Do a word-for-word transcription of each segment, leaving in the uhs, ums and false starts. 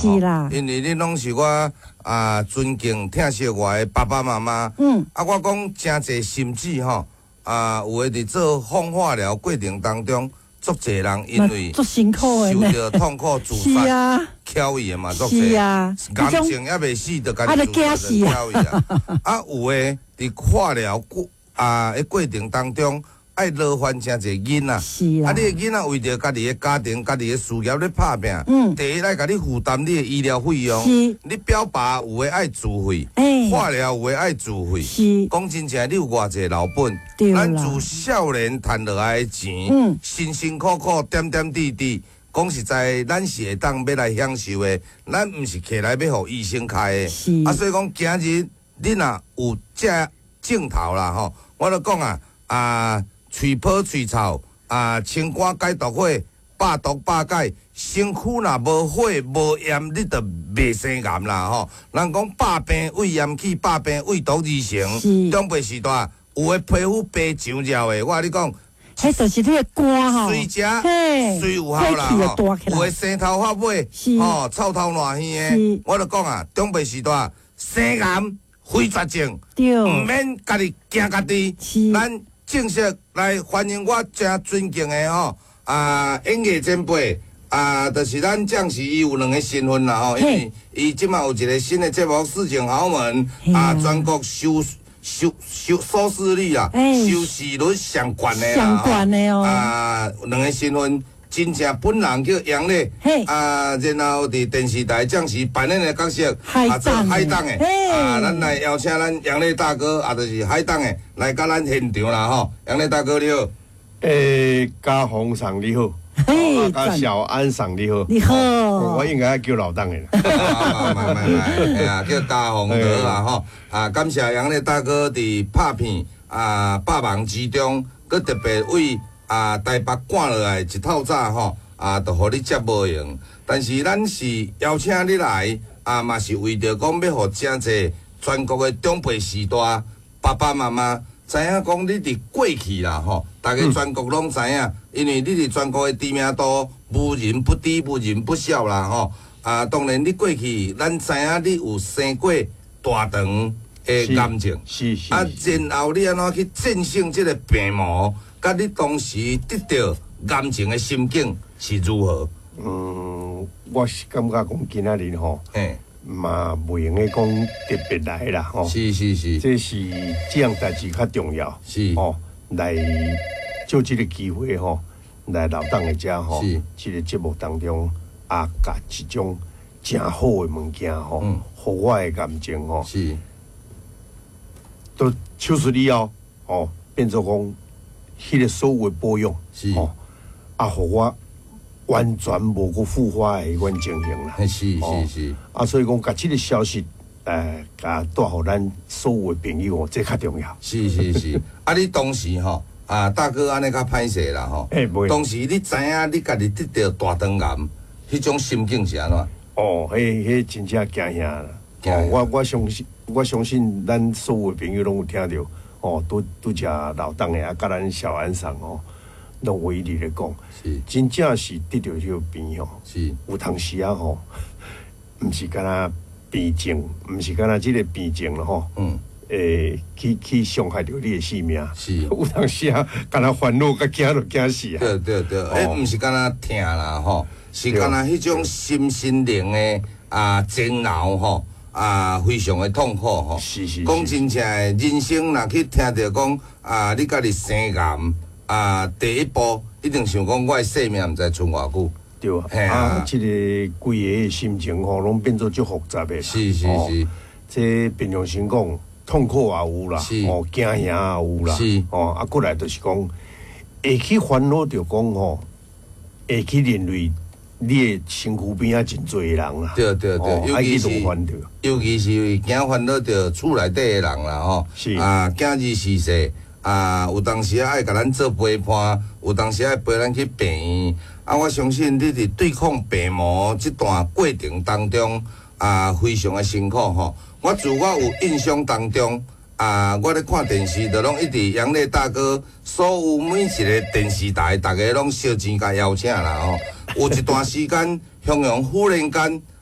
是啦， 因为你拢是我啊尊敬疼惜我的爸爸妈妈。嗯。啊，我讲真侪甚至吼啊，有诶伫做放化疗过程当中，足侪人因为足辛苦诶， 受着痛苦自杀、翘伊诶嘛，足侪。 是啊， 癌症还未死，就家己自杀就翘伊啊。啊，有诶伫化疗过啊诶过程当中。爱劳烦真侪囡仔， 是啊！ 啊，你诶囡仔为着家己诶家庭、家己诶事业咧拍拼，嗯，第一来甲你负担你诶医疗费用，是，你表爸有诶爱自费，哎，化疗有诶爱自费，是，讲真正你有偌济老本，咱自少年赚落来诶钱，嗯，辛辛苦苦、点点滴滴，讲实在，咱是会当要来享受诶，咱毋是摕来要互医生开诶，是，啊，所以讲今日你若有这镜头啦吼，我著讲啊，啊。喙泡喙臭啊，清肝解毒火，百毒百解。身躯若无火无炎，你就袂生癌啦吼。人讲百病为炎起，百病为毒而成。长辈时代有诶皮肤白上了诶，我甲你讲， 迄就是你诶肝吼， 水食水有效啦吼。有诶生头发尾，吼臭头烂耳诶，我著讲啊，长辈时代生癌非绝症，毋免家己惊家己，咱。正式来欢迎我真尊敬的吼啊演艺前辈啊，就是咱将士伊有两个身份啦吼，因为伊即马有一个新的节目《事情豪门》啊，全国收收收收视率啊，收视率上悬的啦， 上悬的哦啊，两个身份。真正本人叫杨丽，啊，然后伫电视台将士扮演的角色，啊，做海档的，啊，咱来邀请咱杨丽大哥，啊，就是海档的，来甲咱现场啦吼。杨丽大哥你好， 诶，嘉宏上你好，啊，小安上你好， 你好， 我应该叫老档的啦， 啊，慢慢慢，哎呀，叫嘉宏哥啦吼，啊，感谢杨丽大哥伫拍片啊百忙之中，佮特别为。啊，台北赶落来一透早吼，啊，就互你接无用。但是咱是邀请你来，啊，嘛是为着讲要互真侪全国的长辈时代爸爸妈妈知影讲你伫过去啦吼，大家全国拢知影，因为你伫全国的知名度无人不低，无人不晓啦吼。啊，当然你过去咱知影你有生过大肠的癌症， 是是。 啊，然后你安怎去战胜即个病魔？甲你当时得到癌症的心境是如何？ 嗯，我是感觉讲今仔日吼，诶，嘛袂用个讲特别来啦吼。 是是是， 这是这样代志较重要。 是哦，来就这个机会吼，来老党的遮吼，这个节目当中啊，甲一种真好的物件吼，嗯，互我的癌症吼， 是都手术了后，哦，变做讲。迄个所有的保养， 是哦，啊，互我完全无个复发的迄款情形啦。 是是是， 啊，所以讲，甲即个消息，诶，甲带互咱所有的朋友哦，这较重要。 是是是，啊，你当时吼，啊，大哥安尼较歹势啦吼。 诶，袂。 当时你知影你家己得到大肠癌，迄种心境是安怎？ 哦，迄迄真正惊吓啦。哦，我我相信，我相信咱所有的朋友拢有听到。哦，拄拄只老党的啊，甲咱小安上哦，拢有伊咧讲，是真正是得到迄个病哦， 是有当时啊吼，毋是干那病症，毋是干那即个病症咯吼，嗯，诶，去去伤害着你的性命， 是有当时啊，干那烦恼甲惊都惊死啊， 对对对，诶，毋是干那疼啦吼，是干那迄种心心灵的啊煎熬吼。啊，非常的痛苦吼。 是是。 讲真正的人生，若去听着讲啊，你家己生癌啊，第一步一定想讲，我的生命毋知存偌久。 对啊。嘿啊，即个规个心情吼，拢变做足复杂的。 是是是。 这平常时讲，痛苦也有啦，哦，惊吓也有啦。 是。 哦，啊，过来就是讲，会去烦恼着讲吼，会去认为。你的身躯边啊，真侪人啦。 对对对， 哦、 尤其是尤其是惊烦恼着厝内底的人啦吼。 是啊，今日逝世啊，有当时爱甲咱做陪伴，有当时爱陪咱去病院。啊，我相信你伫对抗病魔这段过程当中啊，非常的辛苦吼。我自我有印象当中啊，我咧看电视，就拢一直杨丽大哥，所有每一个电视台，大家拢烧钱甲邀请啦吼。有一段时间，向阳忽然间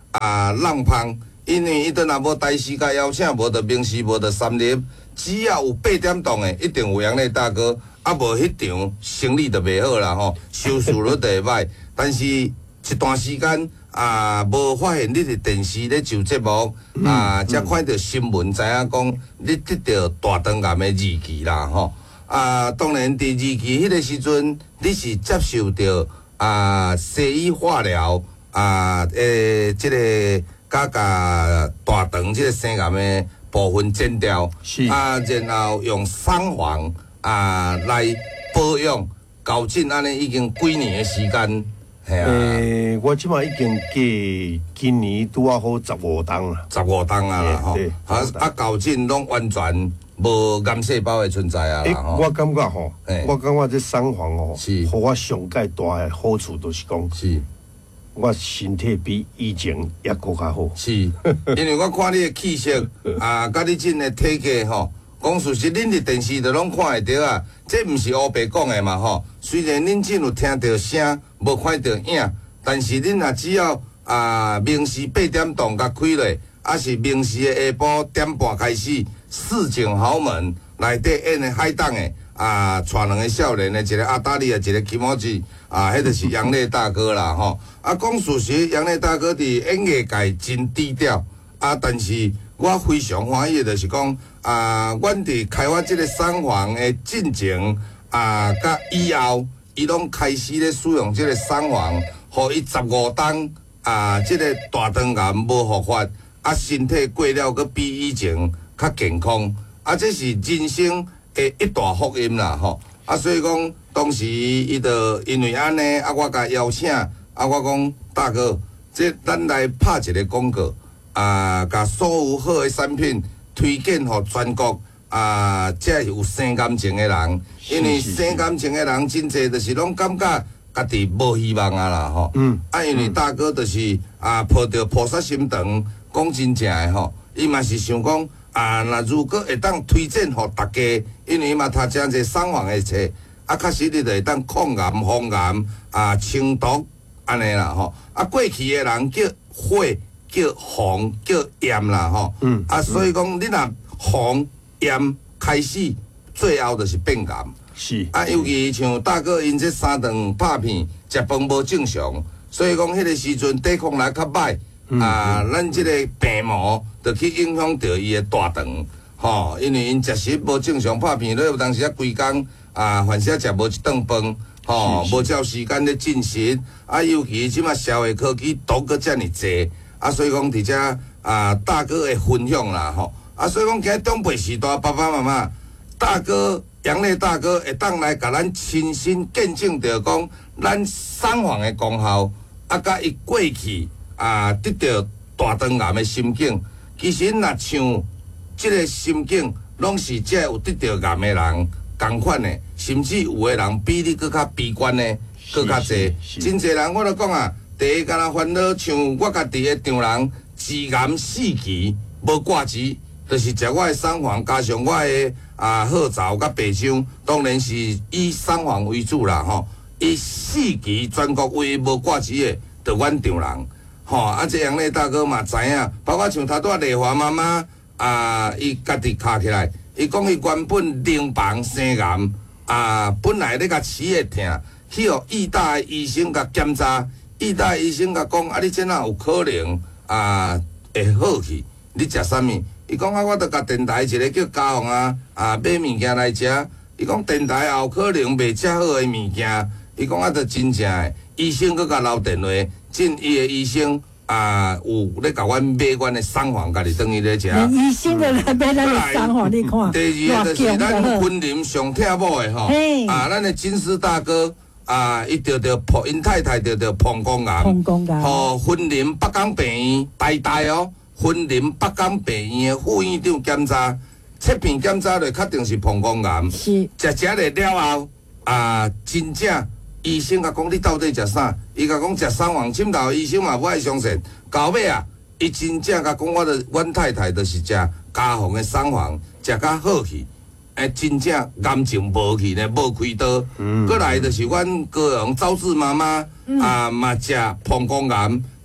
啊浪芳，因为伊倒若无台视甲邀请，无着明视，无着三立，只要有八点档的，一定有杨丽大哥。啊，无迄场生意就袂好啦吼，收视率就会歹。但是一段时间啊，无发现你伫电视咧上节目啊，才看到新闻，知影讲你得到大肠癌的二期啦吼。啊，当然第二期迄个时阵，你是接受到啊西医化疗啊诶，即、这个甲甲大肠即个生癌的部分剪掉，啊，然后用双黄。啊，来保养搞进安尼已经几年的时间，系啊。 诶、欸，我即马已经过今年拄啊好十五档啦， 十五档啊啦吼。啊啊，搞进拢完全无癌细胞的存在啊啦吼。 我感觉吼，我感觉这双黄哦，是，互我上介大的好处就是讲，是，我身体比以前也搁较好。 是，因为我看你的气色啊，甲你真的体格吼。讲事实，恁伫电视就拢看会到啊，这毋是黑白讲的嘛吼。虽然恁只有听到声，无看到影，但是恁若只要啊，明视八点档甲开落，啊是明视的下晡点半开始，市井豪门内底演的海档的啊，带两个少年的，一个阿达利啊，一个金毛子啊，迄就是杨烈大哥啦吼。啊，讲事实，杨烈大哥伫演艺界真低调啊，但是我非常欢喜的就是讲。啊，阮伫开发即个双黄的进程啊，甲以后，伊拢开始咧使用即个双黄，互伊十五档啊，即、这个大肠癌无复发，啊，身体过了佫比以前较健康，啊，这是人生的一大福音啦吼。啊，所以讲当时伊就因为安尼，啊，我甲邀请，啊，我讲大哥，这咱来拍一个广告，啊，甲所有好的产品。推荐予全国啊，即有生感情的人，因为生感情的人真侪就是拢感觉家己无希望啊啦吼。嗯。啊，因为大哥就是啊，抱着菩萨心肠，讲真正的吼，伊嘛是想讲啊，若如果会当推荐予大家，因为伊嘛读真侪双黄的册，啊，确实你就会当抗癌、防癌啊、清毒安尼啦吼。啊，过去的人叫火。叫防叫炎啦吼，嗯、啊，所以讲你若防炎开始，最后就是变癌。是啊，尤其像大哥因这三顿拍片，食饭无正常，所以讲迄个时阵抵抗力较歹，嗯、啊，咱即个病魔就去影响到伊的大肠，吼，因为因食食无正常拍片，你有当时啊规工啊，反正食无一顿饭。吼，无照时间咧进食，啊，尤其即马社会科技毒阁遮尔济。啊，所以讲伫遮啊，大哥的分享啦吼，啊，所以讲今日长辈时代爸爸妈妈，大哥杨烈大哥会当来甲咱亲身见证着讲，咱双黄的功效，啊，甲伊过去啊得到大肠癌的心境，其实若像即个心境，拢是遮有得到癌的人同款的，甚至有的人比你搁较悲观的，搁较济，真济人我都讲啊。第一，敢若烦恼像我家己的丈人，治癌四期无挂钱，就是食我的双黄，加上我的啊褐枣甲白姜，当然是以双黄为主啦吼。伊四期全国唯一无挂钱的，就阮丈人吼。啊，这样咧大哥嘛知影，包括像头拄丽华妈妈啊，伊家己卡起来，伊讲伊原本淋房生癌啊，本来咧甲齿会疼，去互义大的医生甲检查。义大医生甲讲，啊，你这哪有可能啊会好去？你食啥物？伊讲啊，我著甲电台一个叫家宏啊啊买物件来食。伊讲电台也有可能卖遮好诶物件。伊讲啊，著真正诶。医生佫甲留电话，进伊诶医生啊有咧甲阮买阮诶双黄，家己等于咧食。 医生就来买咱诶双黄，你看。 第二个就是咱婚林上疼某诶吼，啊，咱诶金丝大哥。啊！伊得着婆，因太太得着膀胱癌， 膀胱癌， 吼，分林北港病院大大哦，分林北港病院的副院长检查，切片检查就确定是膀胱癌。是，食食了了后，啊，真正医生甲讲你到底食啥？伊甲讲食双黄浸头，医生嘛不爱相信。到尾啊，伊真正甲讲我的阮太太就是食家宏的双黄，食甲好去。诶，真正癌症无去呢，无开刀。嗯。过来就是阮高雄赵氏妈妈、嗯、啊，嘛食膀胱癌，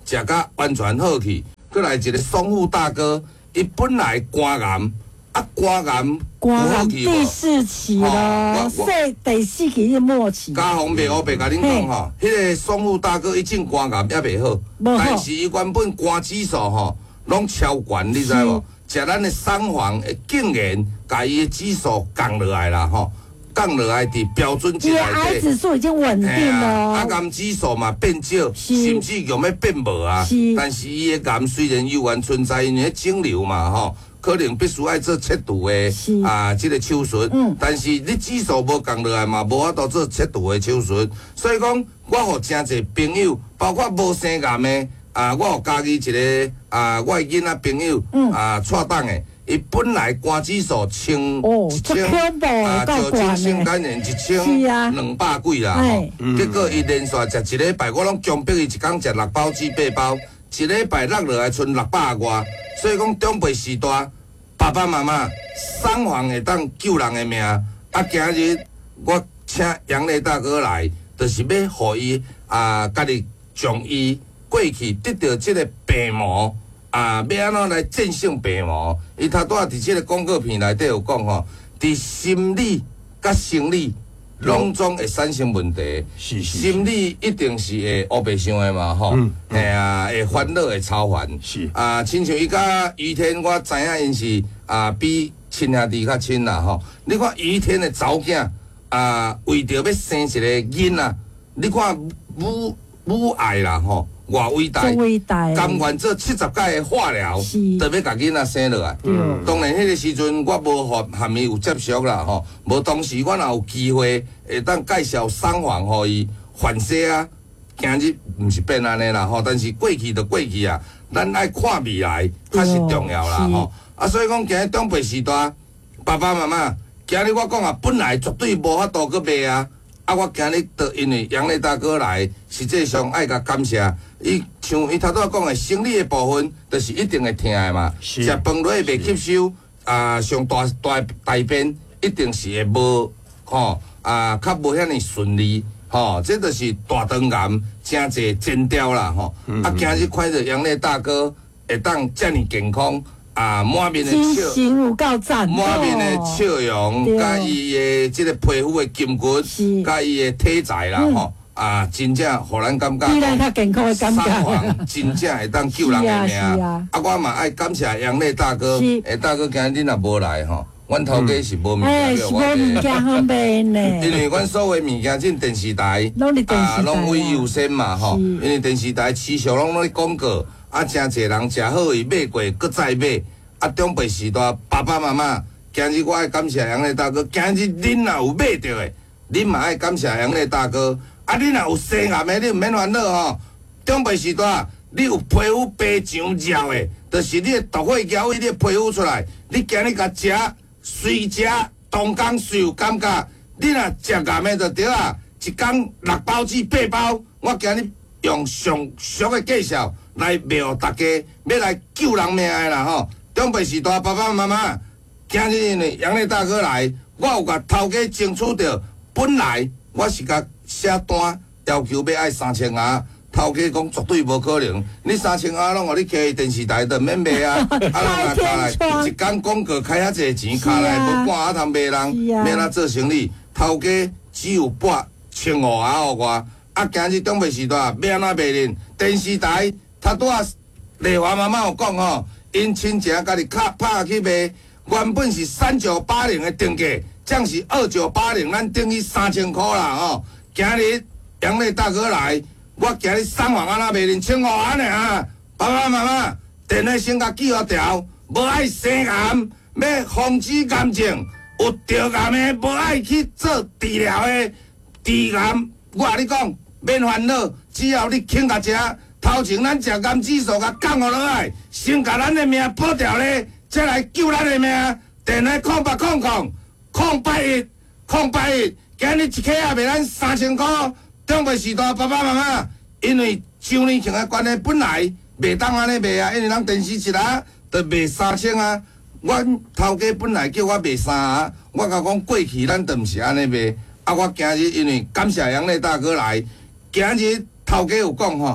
食甲完全好去。过来一个爽富大哥，伊本来肝癌，啊肝癌肝癌第第四期咯，说第四期是末期。 家风袂好，白甲恁讲吼，迄个爽富大哥一进肝癌也袂好，但是伊原本肝指数吼拢超悬，你知无？食咱的三黄会竟然甲伊的指数降落来啦吼。降落来伫标准值内底， 癌指数已经稳定了， 啊，癌指数嘛变少，甚至用要变无啊。但是伊的癌虽然有缘存在，因为肿瘤嘛吼，可能必须爱做切除的啊，即个手术。嗯。但是你指数无降落来嘛，无法度做切除的手术。所以讲，我互真侪朋友，包括无生癌的啊，我有家己一个啊，我的囡仔朋友啊，错档的。伊本来肝指数千一千啊，就真性感人一千两百几啦吼。结果伊连续食一礼拜，我拢强迫伊一工食六包至八包，一礼拜落落来剩六百外。所以讲长辈时代，爸爸妈妈三黄会当救人的命。啊，今日我请杨丽大哥来，就是要互伊啊，家己从伊过去得到即个病魔。啊，要安怎来战胜病魔？伊头拄仔伫即个广告片内底有讲吼，伫心理甲生理拢总会产生问题。 是是。 心理一定是会黑白想的嘛吼，嘿啊，会烦恼会超烦。 是。啊， 亲像伊甲于天，我知影因是啊比亲兄弟较亲啦吼。你看于天的查某囝啊，为着要生一个囡仔，你看母母爱啦吼。偌伟大，甘愿做七十届的化疗，都要甲囡仔生落来。当然，迄个时阵我无和含伊有接触啦，吼。无当时我若有机会，会当介绍三黄互伊反射啊。今日毋是变安尼啦，吼。但是过去就过去啊，咱爱看未来，较是重要啦，吼。啊，所以讲今日长辈时代，爸爸妈妈，今日我讲啊，本来绝对无法度去卖啊。啊，我今日就因为杨丽大哥来，实际上爱甲感谢。伊像伊头拄仔讲的生理的部分，就是一定会疼的嘛。食饭落袂吸收，啊，上大大大便一定是会无吼啊，较无遐尼顺利吼，这就是大肠癌真侪征兆啦吼。啊，今日看到杨丽大哥会当遮尔健康。啊，满面的笑，满面的笑容，甲伊的即个皮肤的筋骨，甲伊的体材啦吼，啊，真正互咱感觉，三黄真正会当救人的命。啊，我嘛爱感谢杨丽大哥，诶，大哥今日恁也无来吼，阮头家是无物件叫我的，因为阮所有物件进电视台，啊，拢为优先嘛吼，因为电视台持续拢咧广告。啊，真侪人食好伊买过，搁再买。啊，长辈时代，爸爸妈妈，今日我爱感谢杨丽大哥。今日恁若有买着的，恁嘛爱感谢杨丽大哥。啊，恁若有生癌的，你毋免烦恼吼。长辈时代，你有皮肤白上焦的，就是你的毒火交为你的皮肤出来。你今日甲食，随食当工随有感觉。你若食癌的就对啊，一工六包至八包。我今日用上俗的介绍。来卖互大家，要来救人命的啦吼！长辈时代，爸爸妈妈，今日因为杨丽大哥来，我有甲头家争取着。本来我是甲写单要求要爱三千盒，头家讲绝对无可能。你三千盒拢互你开电视台，就免卖啊！啊，人来卡来，一工广告开遐济钱，卡来无半盒通卖人，免哪做生意？头家只有八千五盒互我。啊，今日长辈时代，要安怎卖呢？电视台。他拄啊，丽华妈妈有讲吼，因亲情家己卡拍去卖，原本是三九八零的定价，这是二九八零，咱等于三千块啦吼。今日杨丽大哥来，我今日三万安那卖零千五安尼啊，爸爸妈妈，电话先甲记好条，无爱生癌，要防止癌症，有着癌的无爱去做治疗的，治癌，我甲你讲，免烦恼，只要你肯甲食。头前咱食癌指数甲降落来，先甲咱的命保掉咧，再来救咱的命。电话空八空空空八一空八一，今日一克也卖咱三千块。长辈时代爸爸妈妈，因为周年庆的关系，本来袂当安尼卖啊，因为咱电视一下就卖三千啊。阮头家本来叫我卖三啊，我甲讲过去咱都毋是安尼卖。啊，我今日因为感谢杨丽大哥来，今日头家有讲吼。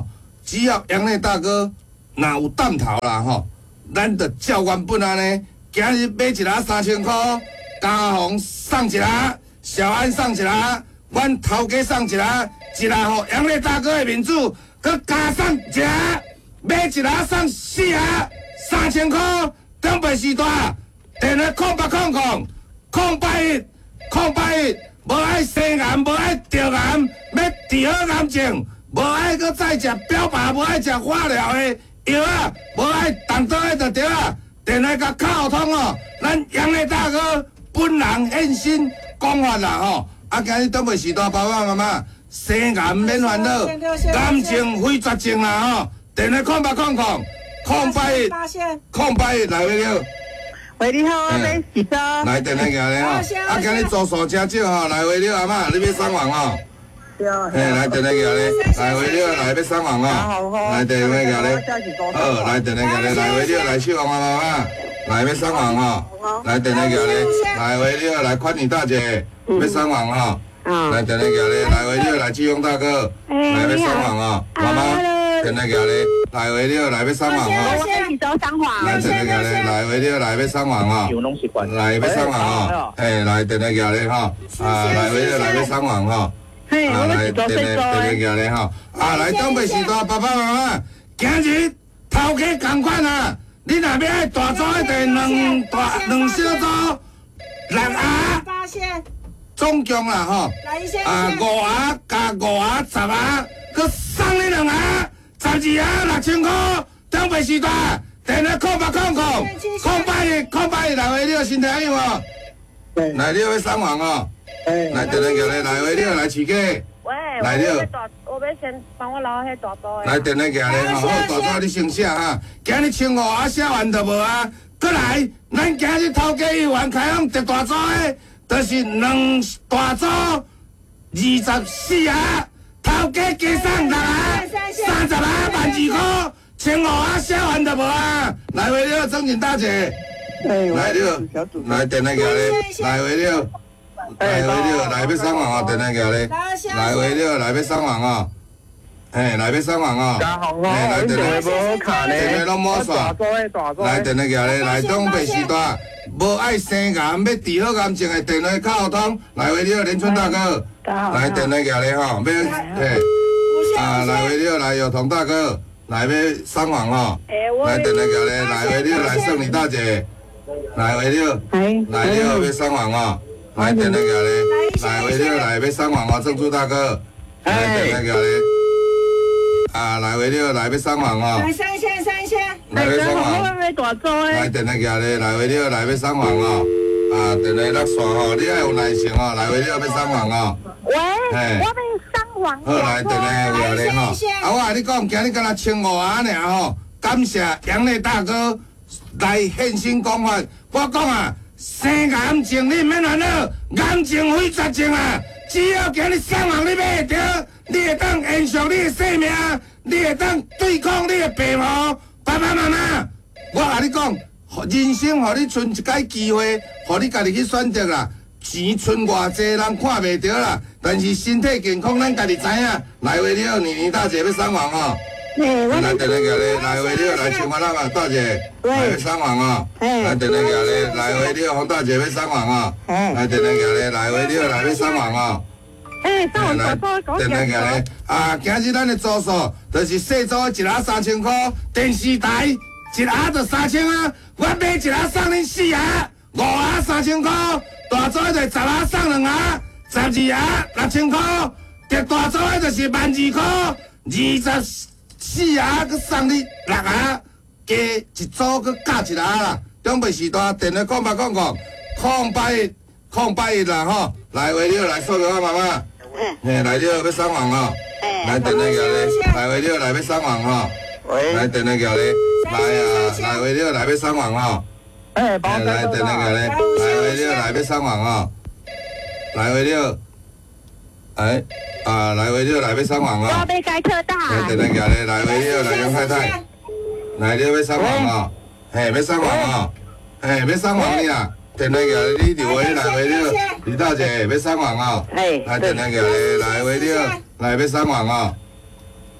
只要杨内大哥若有胆头啦吼，咱就照原本安尼，今日买一篮三千块，嘉宏送一篮，小安送一篮，阮头家送一篮，一篮互杨内大哥的面子，佮加送一篮，买一篮送四篮，三千块，长辈时代，电话空八空空，空八一，空八一。无爱生癌，无爱着癌，要治好癌症，无爱搁再食标靶，无爱食化疗的药啊，无爱动刀的就对啊。电话甲敲通哦，咱杨内大哥本人现身讲法啦吼。啊，今日长辈时代爸爸妈妈生癌免烦恼，癌症非绝症啦吼。电话空八空空，空八一，空八一来回了。 喂，你好，我要洗车。 来，电话行咧吼，啊，今日租数真少吼，来回了阿嬷，你要送房哦。 对。 嘿，来电话行咧，来回了来要送房哦。来电话行咧，好，来电话行咧，来回了来秀王妈妈，来要送房哦。来电话行咧，来回了来宽女大姐要送房哦。来电话行咧，来回了来志勇大哥，来要送房哦，妈妈。电话行咧，来回了来要送房哦。 我跟你说脏话。 来电话行咧，来回了来要送房哦。来要送房哦，嘿，来电话行咧吼，啊，来回了来要送房吼，啊，来电话电话行咧吼，啊，来长辈时代爸爸妈妈，今日头家同款啊，你若要爱大组一定两大两小组，六盒，总共啦吼，啊五盒加五盒十盒，佮送你两盒。十二盒六千块，长辈时代，电话空八空空，空八一空八一来回了，身体有无？来了要送房哦，来电话叫你来回了来饲鸡， 喂， 来了， 我要先帮我捞迄大包的。 来电话叫你吼，好大组你先写哈，今日千五盒写完就无啊，过来，咱今日头家议员开放特大组的，就是两大组二十四盒。头家加送六盒，三十盒万二块，千五盒写完就无啊！来回了，曾锦大姐，来了，来电话叫你，来回了，来回了，来要送房哦，电话叫你，来回了，来要送房哦，嘿，来要送房哦，嘿，来电话，电话拢无线，来电话叫你，来长辈时代，无爱生癌，要治好癌症的电话敲通，来回了，连春大哥。来电话叫你吼，要嘿，啊来回了来有童大哥，来要送房吼，来电话叫你，来回了来送你大姐，来回了，来了要送房哦，来电话叫你，来回了来要送房哦，郑珠大哥，来电话叫你，啊来回了来要送房哦， 来三线三线， 来要送房，来电话叫你，来回了来要送房哦。啊，电话落线吼，你爱有耐心吼，来回了要送房哦。 喂，我要送房。 好，来电话叫你吼。啊，我甲你讲，今日敢若千五盒尔吼，感谢杨内大哥来现身讲法。我讲啊，生癌症你免烦恼，癌症非绝症啊。只要今日送房你买得到，你会当延续你的生命，你会当对抗你的病魔。爸爸妈妈，我甲你讲。人生，互你剩一解机会，互你家己去选择啦。钱剩偌济，人看袂到啦。但是身体健康，咱家己知影。来回了，年年大姐要送房哦。来电话叫你，来回了，来请我那个大姐，来要送房哦。来电话叫你，来回了，洪大姐要送房哦。来电话叫你，来回了，来要送房哦。 哎，送我大包讲电话叫你，啊，今日咱的组数就是细组一盒三千块，电视台。一盒就三千啊！我买一盒送恁四盒，五盒三千块，大组的就十盒送两盒，十二盒六千块，特大组的就是万二块，二十四盒佮送你六盒，加一组佮加一盒啦。长辈时代电话空八空空，空八一空八一啦吼，来回了来送给我妈妈，嘿来了要送房哦，来电话叫你，来回了来要送房吼，来电话叫你。来啊！来回了来要送房哦！ 哎，帮我来电话叫你，来回了来要送房哦！来回了，哎啊！来回了来要送房哦！ 我要改车道。 来电话叫你，来回了来杨太太，来了要送房哦！嘿，要送房哦！嘿，要送房你啊！电话叫你，你电话来回了，李大姐要送房哦！ 哎， 来电话叫你，来回了来要送房哦！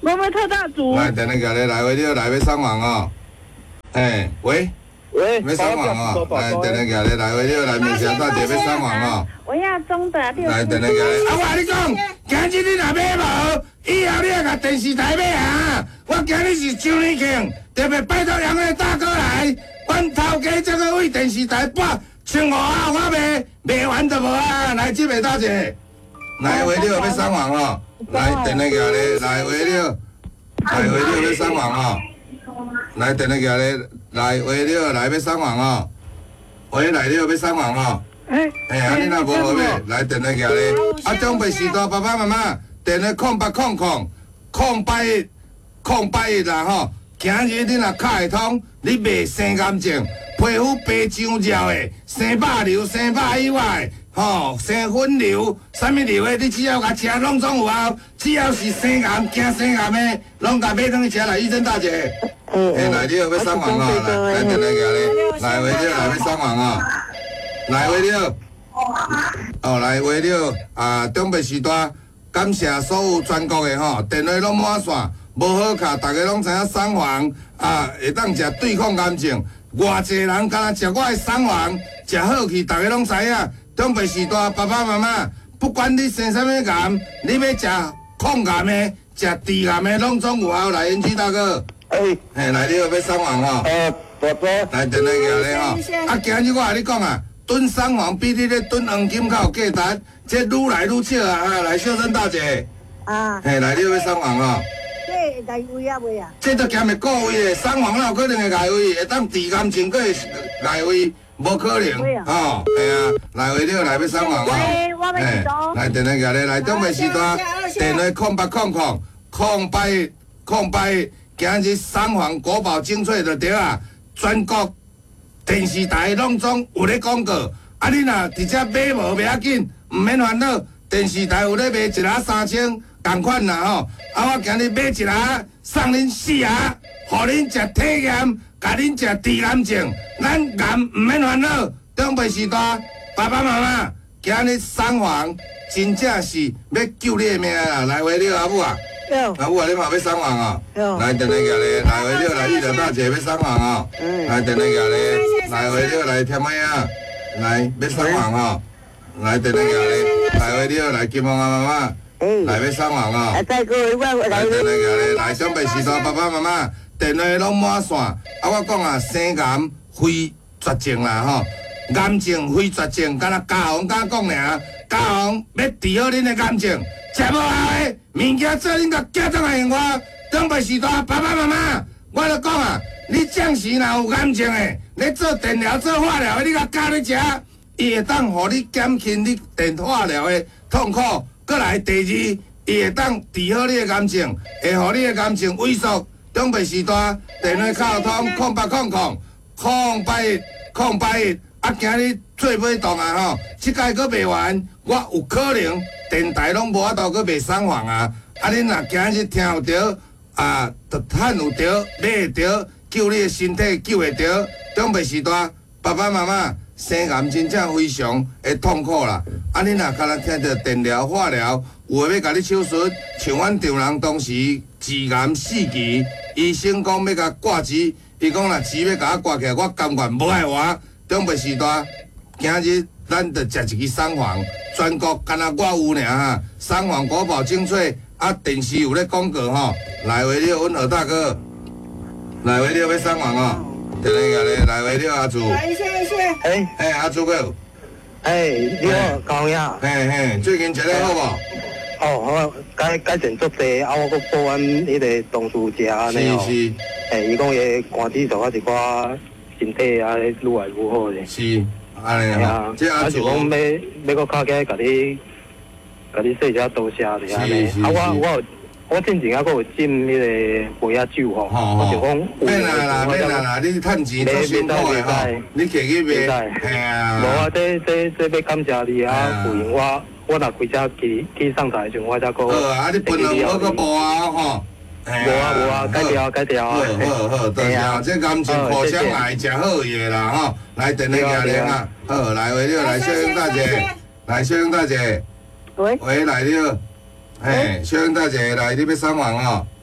我们特大组。 来，电话过来，来话了，来要送房哦。嘿，喂。 喂， 要送房哦，来，电话过来，来话了，来面前大姐要送房哦。 我要中的六。 来，电话过来，啊，我跟你讲，今日你若买无，以后你要甲电视台买啊！我今日是周年庆，特别拜托两位大哥来，阮头家这个为电视台拨千五啊，我卖卖完就无啊！来，这位大姐，来话了要送房哦，来，电话过来，来话了，来话了要送房哦，来，电话过来。来，话了，来要送房哦，喂，来了要送房哦。哎，哎，啊，你若无好买，来电话过来。啊，长辈时代爸爸妈妈，电话空八空空空八一空八一啦吼。今日你若卡会通，你卖生癌症、皮肤白上焦的、生肉瘤、生肉以外，吼、生粉瘤、啥物瘤的，你只要甲吃，拢总有效。只要是生癌、惊生癌的，拢甲买转去吃来，医生大姐。哎，来了要送房哦，来来电话过来，来话了来要送房哦，来话了，哦来话了啊！长辈时代，感谢所有全国的吼，电话拢满线，无好卡，大家拢知影送房啊，会当食对抗癌症。偌济人敢若食我的送房，食好去，大家拢知影。长辈时代，爸爸妈妈，不管你生啥物癌，你要食抗癌的，食治癌的，拢总有效。来，园区大哥。哎，嘿，来，你要要送房吼？ 呃，大哥， 来，电话过来吼。啊，今日我甲你讲啊，蹲送房比你咧蹲黄金较有价值，这愈来愈少啊！啊，来，秀珍大姐。啊。嘿，来，你要要送房吼？ 这来位啊未啊？ 这都兼会顾位的，送房哪有可能会来位？会当治癌症，佫会来位？无可能。哦，嘿啊，来话了，来要送房吼。 喂，我们是多。 来，电话过来，来，长辈时代，电话空八空空空八一空八一。今日送房国宝精粹就对啊，全国电视台拢总有咧广告，啊你若直接买无袂要紧，毋免烦恼，电视台有咧卖一盒三千，同款啦吼。啊我今日买一盒送恁四盒，互恁食体验，甲恁食治癌症，咱癌毋免烦恼。长辈时代，爸爸妈妈，今日送房真正是要救你的命啦！来话了阿母啊！阿母啊，你嘛要送房哦？来，电话过来，来话了，来玉莲大姐要送房哦。来，电话过来，来话了，来添妹啊，来要送房哦。来，电话过来，来话了，来金毛妈妈，来要送房哦。来，电话过来，来长辈时代爸爸妈妈，电话拢满线。啊，我讲啊，生癌非绝症啦吼，癌症非绝症，敢若家红敢讲尔，家红要治好恁的癌症。食无效的物件，做恁甲家长来用我。长辈时代爸爸妈妈，我著讲啊，你暂时若有癌症的，你做电疗、做化疗的，你甲家咧食，伊会当互你减轻你电化疗的痛苦。过来第二，伊会当治好你的癌症，会互你的癌症萎缩。长辈时代电话卡通空八空空空八一空八一。啊，今日做尾档啊吼，即届佫卖完，我有可能电台拢无法度佫卖送房啊！啊，恁若今日听有着啊，着趁有着，买会着，救你的身体救会着。长辈时代，爸爸妈妈生癌真正非常的痛苦啦！啊，恁若敢若听着电疗、化疗，有诶要甲你手术，像阮丈人当时治癌四期，医生讲要甲挂机，伊讲若钱要甲我挂起来，我甘愿无爱活。长辈时代，今日咱着食一支送房，全国敢若我有尔哈，送房国宝精粹，啊电视有咧广告吼，来话了，阮何大哥，来话了要送房哦，电话过来，来话了阿祖， 来一下一下， 哎哎阿祖哥， 哎你好高呀， 嘿嘿，最近食得好无？ 哦，我改改善足济，啊我搁报阮迄个同事食安尼哦， 是是， 哎伊讲伊肝指数啊一寡。身体啊，愈来愈好咧。 是，安尼啊，即阿祖讲要要搁较起来，甲你，甲你说一下多谢咧安尼。啊，我我有我之前啊，搁有浸迄个梅仔酒吼，我就讲。 免啦啦，免啦啦，你趁钱做辛苦诶吼，你摕去卖，嘿啊。 无啊，这这这要感谢你啊，有闲我我若开车去去上台时，我才搁。 好啊，你分量好个无啊吼。 无啊无啊，改掉改掉啊！ 好好好，多谢，这感情互相来食好嘢啦吼。来电话过来啊，好来话了，来小英大姐，来小英大姐， 喂喂来了，嘿，小英大姐来，你要送房哦。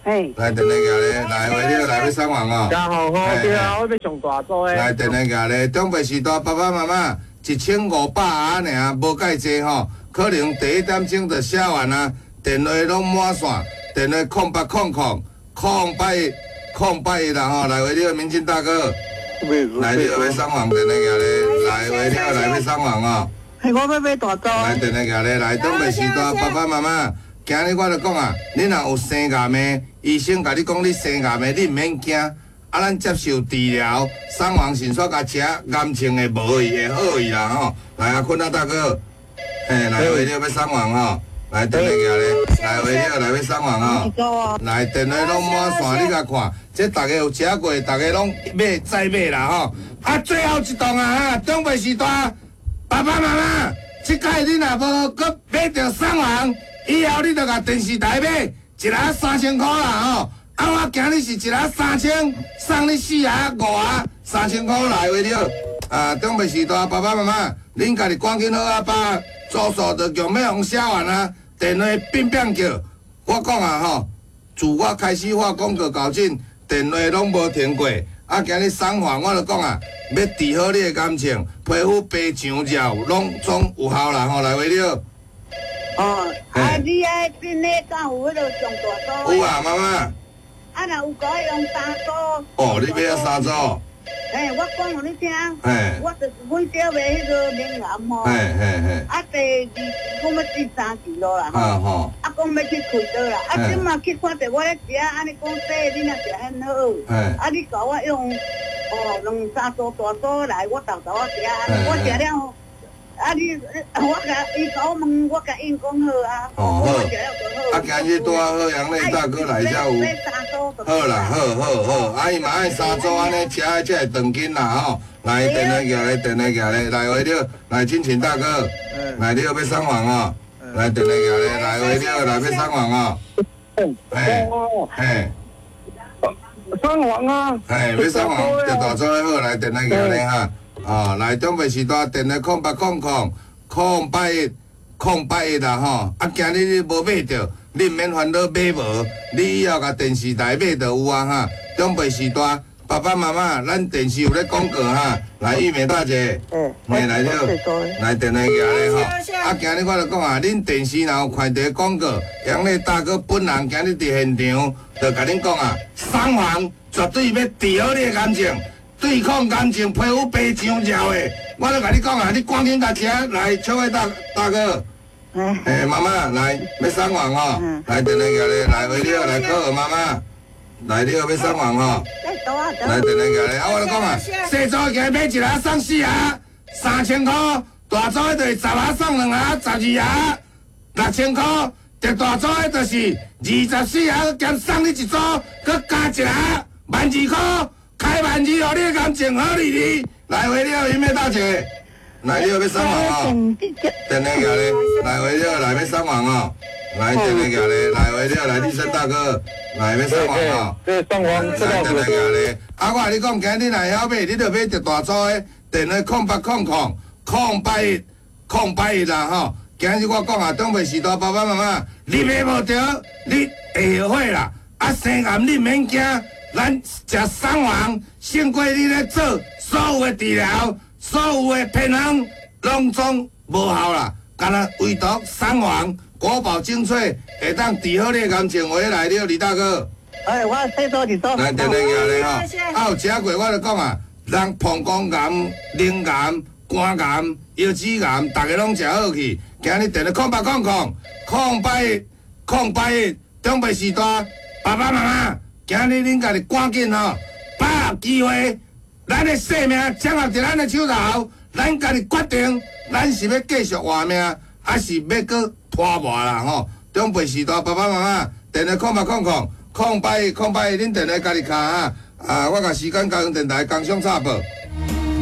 嘿， 来电话夹咧，来为了来要送房哦。 然后好对啊，我要上大组诶。 来电话夹咧，中北时代爸爸妈妈一千五百啊尔，无介济吼，可能第一点钟就写完啊，电话拢满线，电话空八空空空八空八啦吼，来为了民警大哥，来你要送房电话夹咧，来为了来要送房哦。 系我要买大组。 来电话夹咧，来中北时代爸爸妈妈。今日我就讲啊，你若有生癌的，医生甲你讲你生癌的，你毋免惊，啊，咱接受治疗，送完迅速甲食癌症的无去的好去啦吼。来啊，坤啊大哥，嘿，来为了要送完吼，来电话夹咧，来为了来要送完吼，来电话拢满线，你甲看，这大家有食过，大家拢买再买啦吼。啊，最后一档啊哈，中北时代爸爸妈妈，即届你若无搁买着送完。以后你着甲电视台买，一盒三千块啦吼。啊，我今日是一盒三千，送你四盒五盒，三千块来为了。啊，中北时代爸爸妈妈，恁家己赶紧好啊，把住宿着强要互写完啊，电话变变叫。我讲啊吼，自我开始发广告到今，电话拢无停过。啊，今日送饭我着讲啊，要治好你的感情，皮肤白上照，拢总有效啦吼，来为了。 哦，啊，你爱真诶，敢有迄落上大组？ 有啊，妈妈。 啊，若有改用三组。 哦，你要三组？ 嘿，我讲互你听。 嘿。 我就是阮小妹迄个免癌吼。 嘿嘿嘿。 啊，第二讲要第三期咯啦。 啊吼。 啊，讲要去开刀啦。啊，即马去看着我咧食，安尼讲说你若食很好。 嘿。 啊，你甲我用哦两三组大组来，我豆豆我食，我食了。啊！你我甲伊甲我问，我甲因讲好啊。 哦好。啊，今日带好阳内大哥来才有。好啦，好好好，啊伊嘛爱三组安尼吃才会长筋啦吼。来电话夹咧，电话夹咧，来为了来金钱大哥，来你要要送房哦。来电话夹咧，来为了来要送房哦。嘿，嘿。 送房啊！ 嘿，要送房，就大组的好，来电话夹咧哈。啊，来中北时代电话空八空空空八一空八一啦吼！啊，今日你无买着，你毋免烦恼买无，你以后甲电视台买就有啊哈！中北时代爸爸妈妈，咱电视有咧广告哈，来玉梅大姐，嗯，来了，来电话夹咧吼！啊，今日我就讲啊，恁电视若有看到广告，杨丽大哥本人今日伫现场，就甲恁讲啊，送房绝对要治好你的感情。对抗感情，皮肤白上照的，我都甲你讲啊，你赶紧甲车来，小伟大大哥，诶，妈妈来，要送房吼，来电话夹咧，来为了来考妈妈，来了要送房吼，来电话夹咧，啊，我都讲啊，小组今买一盒送四盒，三千块，大组的就是十盒送两盒，十二盒，六千块，特大组的就是二十四盒兼送你一组，佮加一盒，万二块。开万二哦，你的感情好哩哩，来为了因咩大姐，来了要送房哦，电话夹咧，来为了来要送房哦，来电话夹咧，来为了来立生大哥，来要送房哦， 对，送房， 来电话夹咧，啊我甲你讲，今日若晓买，你着买着大组的，电话空八空空空八一空八一啦吼，今日我讲啊，东北时代爸爸妈妈，你买无着，你会后悔啦，啊生癌你毋免惊。咱食送房，胜过你咧做所有的治疗，所有的偏方，拢总无效啦。干那唯独送房，国宝精粹，会当治好你的感情。回来了，李大哥。 哎，我洗多一组。 来电话夹咧吼，啊有食过我就讲啊，人膀胱癌、淋癌、肝癌、腰子癌，大家拢食好去。今日电话空八空空空八一空八一，中北时代爸爸妈妈。今日恁家己赶紧吼，把握机会，咱的生命掌握伫咱的手头，咱家己决定，咱是要继续活命，还是要搁拖磨啦吼？中北时代爸爸妈妈，电话空八空空空八一空八一，恁电话家己卡啊！啊，我甲时间交通电台工商插报。